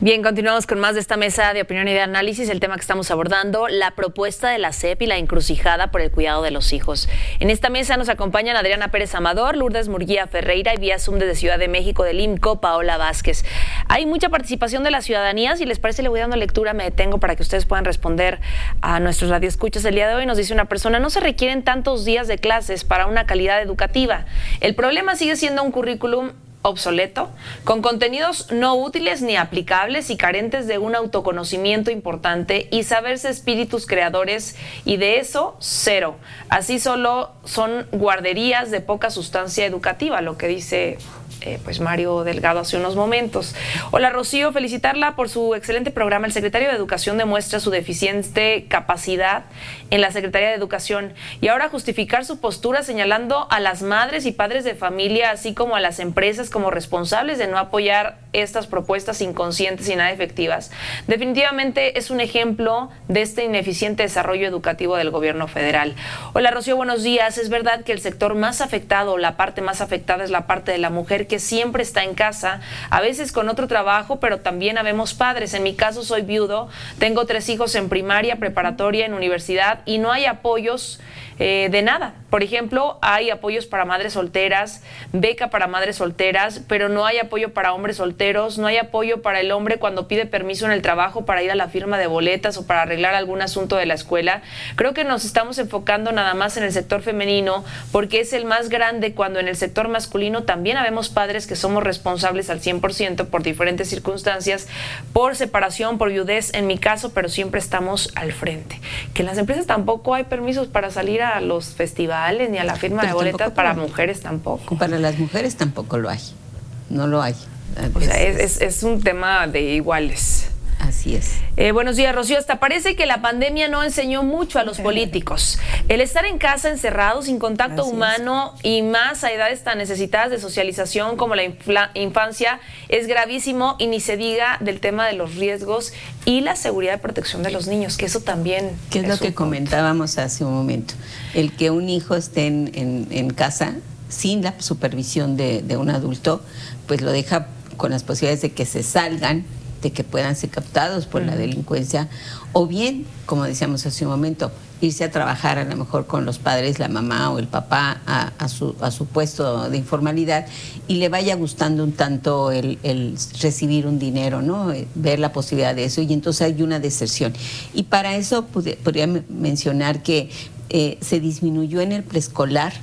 Bien, continuamos con más de esta mesa de opinión y de análisis. El tema que estamos abordando, la propuesta de la SEP y la encrucijada por el cuidado de los hijos. En esta mesa nos acompañan Adriana Pérez Amador, Lourdes Murguía Ferreira y vía Zoom desde Ciudad de México del IMCO, Paola Vázquez. Hay mucha participación de la ciudadanía. Si les parece, le voy dando lectura, me detengo para que ustedes puedan responder a nuestros radioescuchas. El día de hoy nos dice una persona: no se requieren tantos días de clases para una calidad educativa. El problema sigue siendo un currículum obsoleto, con contenidos no útiles ni aplicables y carentes de un autoconocimiento importante y saberse espíritus creadores, y de eso cero. Así solo son guarderías de poca sustancia educativa, lo que dice pues Mario Delgado hace unos momentos. Hola Rocío, felicitarla por su excelente programa. El secretario de Educación demuestra su deficiente capacidad en la Secretaría de Educación y ahora justificar su postura señalando a las madres y padres de familia, así como a las empresas, como responsables de no apoyar estas propuestas inconscientes y nada efectivas. Definitivamente es un ejemplo de este ineficiente desarrollo educativo del gobierno federal. Hola Rocío, buenos días. Es verdad que el sector más afectado, la parte más afectada, es la parte de la mujer, que siempre está en casa, a veces con otro trabajo, pero también habemos padres. En mi caso soy viudo, tengo 3 hijos en primaria, preparatoria, en universidad, y no hay apoyos de nada. Por ejemplo, hay apoyos para madres solteras, beca para madres solteras, pero no hay apoyo para hombres solteros, no hay apoyo para el hombre cuando pide permiso en el trabajo para ir a la firma de boletas o para arreglar algún asunto de la escuela. Creo que nos estamos enfocando nada más en el sector femenino porque es el más grande, cuando en el sector masculino también habemos padres que somos responsables al 100% por diferentes circunstancias, por separación, por viudez en mi caso, pero siempre estamos al frente. Que en las empresas tampoco hay permisos para salir a los festivales ni a la firma de boletas, para mujeres tampoco. Para las mujeres tampoco lo hay, no lo hay. O sea, es un tema de iguales. Así es. Buenos días, Rocío. Hasta parece que la pandemia no enseñó mucho a los políticos. El estar en casa encerrados, sin contacto humano y más a edades tan necesitadas de socialización como la infancia, es gravísimo, y ni se diga del tema de los riesgos y la seguridad y protección de los niños, que eso también ¿Qué es lo que comentábamos hace un momento? El que un hijo esté en casa sin la supervisión de un adulto, pues lo deja con las posibilidades de que se salgan, de que puedan ser captados por la delincuencia, o bien, como decíamos hace un momento, irse a trabajar a lo mejor con los padres, la mamá o el papá a su puesto de informalidad, y le vaya gustando un tanto el recibir un dinero, ¿no? Ver la posibilidad de eso, y entonces hay una deserción. Y para eso podría mencionar que se disminuyó en el preescolar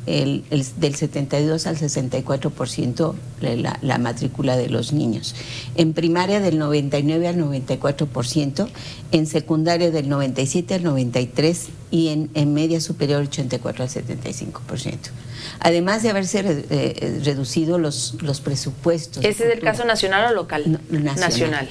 del 72 al 64% la matrícula de los niños. En primaria del 99 al 94%, en secundaria del 97 al 93% y en media superior 84 al 75%. Además de haberse reducido los presupuestos. ¿Ese es el caso nacional o local? Nacional.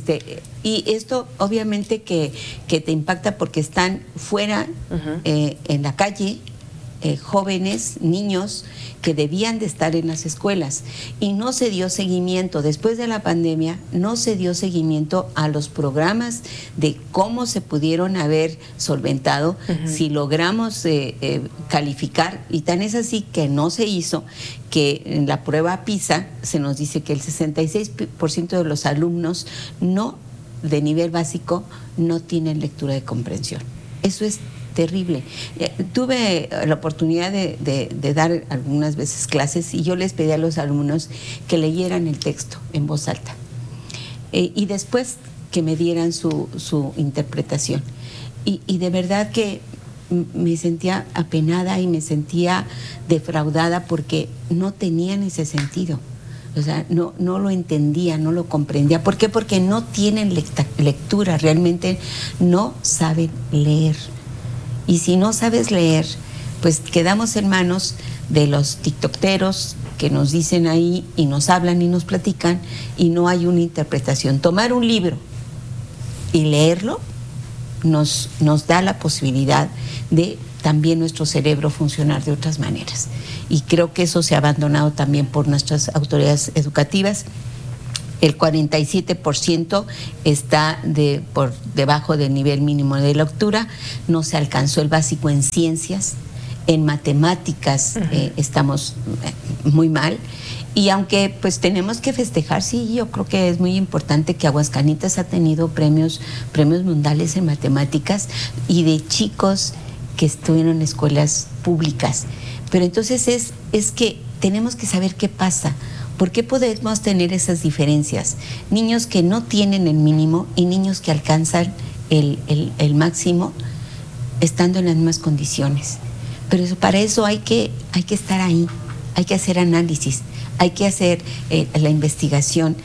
Y esto obviamente que te impacta porque están fuera, en la calle, jóvenes, niños que debían de estar en las escuelas, y no se dio seguimiento. Después de la pandemia no se dio seguimiento a los programas de cómo se pudieron haber solventado, si logramos calificar, y tan es así que no se hizo, que en la prueba PISA se nos dice que el 66% de los alumnos de nivel básico no tienen lectura de comprensión. Eso es terrible. Tuve la oportunidad de dar algunas veces clases, y yo les pedí a los alumnos que leyeran el texto en voz alta, y después que me dieran su interpretación. Y de verdad que me sentía apenada y me sentía defraudada porque no tenían ese sentido. O sea, no lo entendía, no lo comprendía. ¿Por qué? Porque no tienen lectura, realmente no saben leer. Y si no sabes leer, pues quedamos en manos de los tiktokeros que nos dicen ahí y nos hablan y nos platican, y no hay una interpretación. Tomar un libro y leerlo nos da la posibilidad de también nuestro cerebro funcionar de otras maneras. Y creo que eso se ha abandonado también por nuestras autoridades educativas. El 47% está por debajo del nivel mínimo de lectura. No se alcanzó el básico en ciencias. En matemáticas estamos muy mal. Y aunque pues tenemos que festejar, sí, yo creo que es muy importante que Aguascalientes ha tenido premios mundiales en matemáticas y de chicos que estuvieron en escuelas públicas. Pero entonces es que tenemos que saber qué pasa. ¿Por qué podemos tener esas diferencias? Niños que no tienen el mínimo y niños que alcanzan el máximo estando en las mismas condiciones. Pero para eso hay que estar ahí, hay que hacer análisis, hay que hacer la investigación.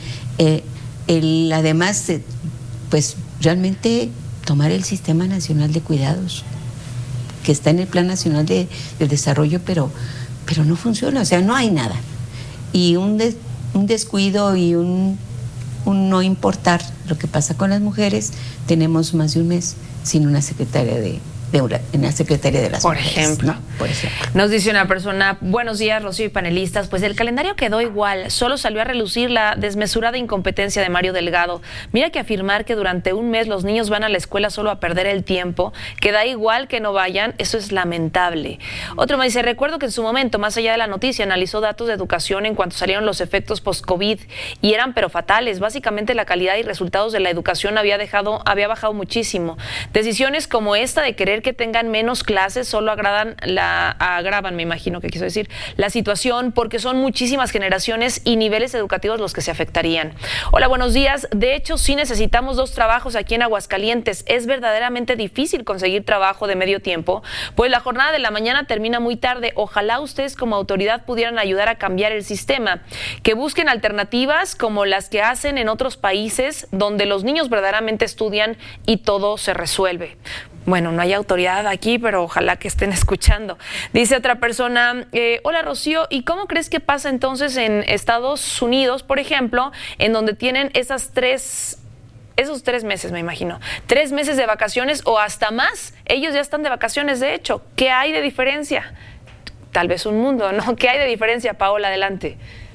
Además, pues realmente tomar el Sistema Nacional de Cuidados, que está en el Plan Nacional de Desarrollo, pero no funciona, o sea, no hay nada. Y un descuido y un no importar lo que pasa con las mujeres, tenemos más de un mes sin una secretaria en la Secretaría de las Mujeres. Ejemplo. ¿No? Por ejemplo. Nos dice una persona, buenos días, Rocío y panelistas, pues el calendario quedó igual, solo salió a relucir la desmesurada incompetencia de Mario Delgado. Mira que afirmar que durante un mes los niños van a la escuela solo a perder el tiempo, que da igual que no vayan, eso es lamentable. Otro me dice, recuerdo que en su momento, más allá de la noticia, analizó datos de educación en cuanto salieron los efectos post-COVID y eran pero fatales. Básicamente la calidad y resultados de la educación había bajado muchísimo. Decisiones como esta de querer que tengan menos clases solo agravan, me imagino que quiso decir, la situación, porque son muchísimas generaciones y niveles educativos los que se afectarían. Hola, buenos días. De hecho, sí necesitamos 2 trabajos aquí en Aguascalientes. Es verdaderamente difícil conseguir trabajo de medio tiempo, pues la jornada de la mañana termina muy tarde. Ojalá ustedes como autoridad pudieran ayudar a cambiar el sistema, que busquen alternativas como las que hacen en otros países donde los niños verdaderamente estudian y todo se resuelve. Bueno, no hay autoridad aquí, pero ojalá que estén escuchando. Dice otra persona, hola Rocío, ¿y cómo crees que pasa entonces en Estados Unidos, por ejemplo, en donde tienen esos 3 meses, me imagino, 3 meses de vacaciones o hasta más? Ellos ya están de vacaciones, de hecho. ¿Qué hay de diferencia? Tal vez un mundo, ¿no? ¿Qué hay de diferencia, Paola? Adelante.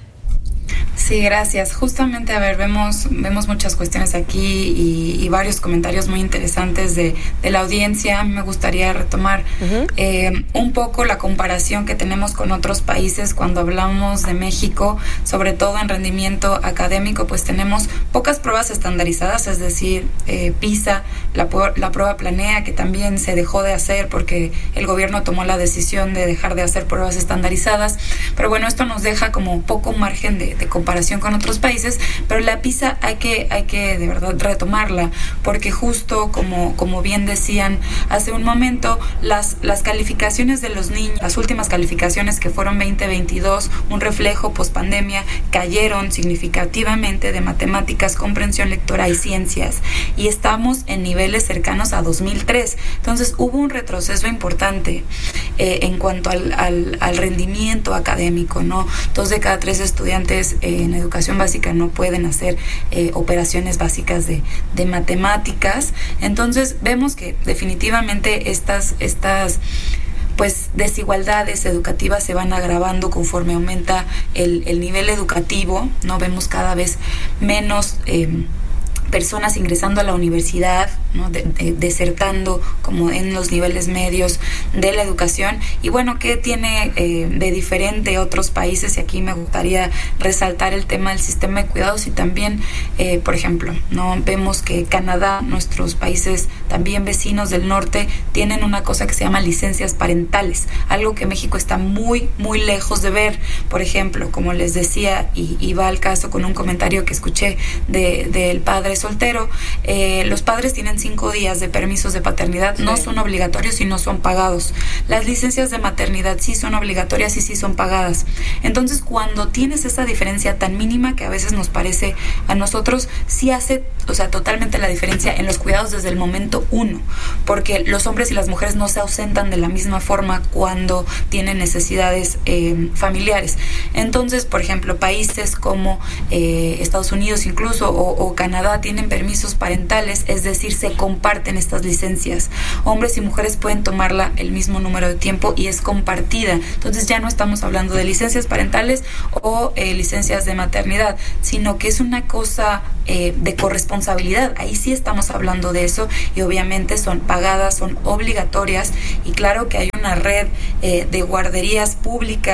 Sí, gracias. Justamente, a ver, vemos muchas cuestiones aquí y varios comentarios muy interesantes de la audiencia. A mí me gustaría retomar un poco la comparación que tenemos con otros países cuando hablamos de México, sobre todo en rendimiento académico, pues tenemos pocas pruebas estandarizadas, es decir, PISA, la prueba Planea, que también se dejó de hacer porque el gobierno tomó la decisión de dejar de hacer pruebas estandarizadas. Pero bueno, esto nos deja como poco margen de comparación con otros países, pero la PISA hay que de verdad retomarla, porque justo como bien decían hace un momento, las calificaciones de los niños, las últimas calificaciones que fueron 2022, un reflejo pospandemia, cayeron significativamente de matemáticas, comprensión lectora y ciencias, y estamos en niveles cercanos a 2003. Entonces hubo un retroceso importante en cuanto al rendimiento académico, ¿no? 2 de cada 3 estudiantes en educación básica no pueden hacer operaciones básicas de matemáticas. Entonces vemos que definitivamente estas pues desigualdades educativas se van agravando conforme aumenta el nivel educativo, ¿no? Vemos cada vez menos personas ingresando a la universidad, ¿no? Desertando como en los niveles medios de la educación. Y bueno, ¿qué tiene de diferente otros países? Y aquí me gustaría resaltar el tema del sistema de cuidados y también, por ejemplo, ¿no? Vemos que Canadá, nuestros países también vecinos del norte, tienen una cosa que se llama licencias parentales, algo que México está muy, muy lejos de ver. Por ejemplo, como les decía, y va al caso con un comentario que escuché del padre soltero, los padres tienen 5 días de permisos de paternidad, sí. No son obligatorios y no son pagados. Las licencias de maternidad sí son obligatorias y sí son pagadas. Entonces, cuando tienes esa diferencia tan mínima que a veces nos parece a nosotros, sí hace, o sea, totalmente la diferencia en los cuidados desde el momento 1, porque los hombres y las mujeres no se ausentan de la misma forma cuando tienen necesidades familiares. Entonces, por ejemplo, países como Estados Unidos incluso o Canadá tienen permisos parentales, es decir, se comparten estas licencias. Hombres y mujeres pueden tomarla el mismo número de tiempo y es compartida. Entonces ya no estamos hablando de licencias parentales o licencias de maternidad, sino que es una cosa de corresponsabilidad. Ahí sí estamos hablando de eso y obviamente son pagadas, son obligatorias y claro que hay una red de guarderías públicas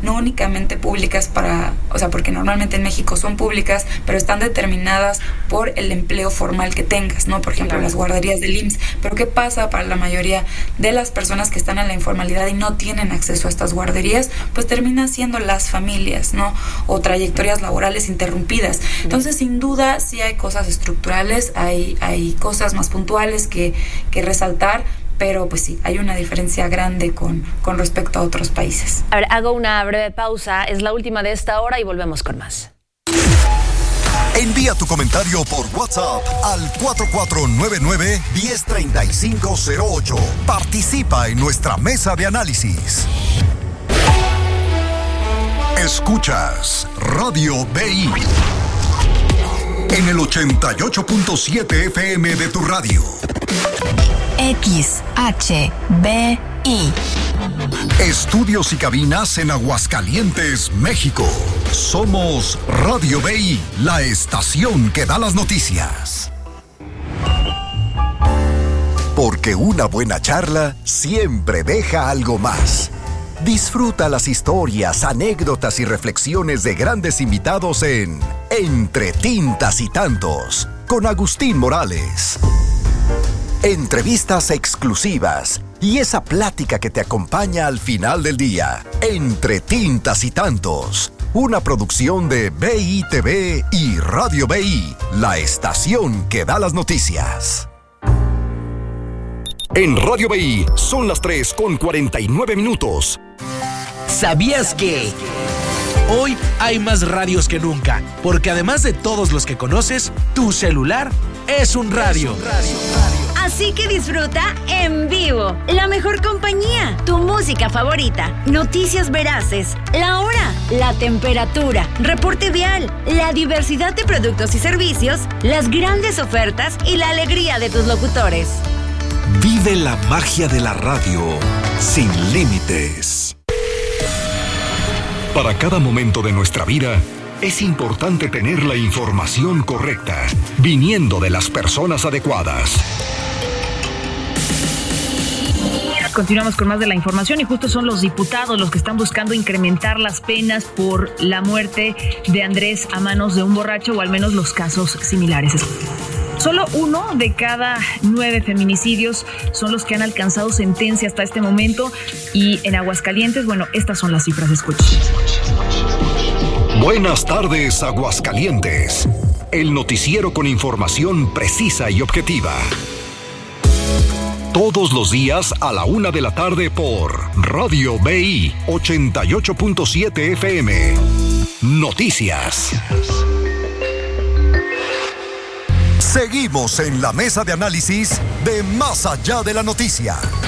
no únicamente públicas porque normalmente en México son públicas, pero están determinadas por el empleo formal que tengas, ¿no? Por ejemplo, las guarderías del IMSS. Pero ¿qué pasa para la mayoría de las personas que están en la informalidad y no tienen acceso a estas guarderías? Pues terminan siendo las familias, ¿no? O trayectorias laborales interrumpidas. Entonces, sin duda, sí hay cosas estructurales, hay cosas más puntuales que resaltar, pero pues sí, hay una diferencia grande con respecto a otros países. A ver, hago una breve pausa, es la última de esta hora y volvemos con más. Envía tu comentario por WhatsApp al 4499-103508. Participa en nuestra mesa de análisis. Escuchas Radio BI en el 88.7 FM de tu radio. XHBI. Estudios y cabinas en Aguascalientes, México. Somos Radio BI, la estación que da las noticias. Porque una buena charla siempre deja algo más. Disfruta las historias, anécdotas y reflexiones de grandes invitados en Entre Tintas y Tantos, con Agustín Morales. Entrevistas exclusivas y esa plática que te acompaña al final del día. Entre Tintas y Tantos, una producción de BITV y Radio BI, la estación que da las noticias. En Radio BI son las 3:49. ¿Sabías que hoy hay más radios que nunca? Porque además de todos los que conoces, tu celular es un radio. Así que disfruta en vivo la mejor compañía, tu música favorita, noticias veraces, la hora, la temperatura, reporte vial, la diversidad de productos y servicios, las grandes ofertas y la alegría de tus locutores. Vive la magia de la radio sin límites. Para cada momento de nuestra vida, es importante tener la información correcta, viniendo de las personas adecuadas. Continuamos con más de la información y justo son los diputados los que están buscando incrementar las penas por la muerte de Andrés a manos de un borracho, o al menos los casos similares. Solo 1 de cada 9 feminicidios son los que han alcanzado sentencia hasta este momento, y en Aguascalientes, bueno, estas son las cifras, escuchen. Buenas tardes, Aguascalientes. El noticiero con información precisa y objetiva. Todos los días a la 1 de la tarde por Radio BI 88.7 FM. Noticias. Seguimos en la mesa de análisis de Más Allá de la Noticia.